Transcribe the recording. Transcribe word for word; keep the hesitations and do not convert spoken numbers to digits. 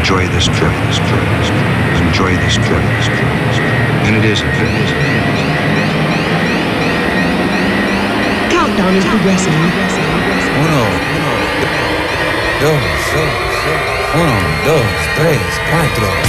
enjoy this trip, this trip, this trip, enjoy this trip, this trip, this trip. And it isn't. It isn't. Countdown is progressing. Uno, uno, dos, dos, uno, dos, tres, cuatro.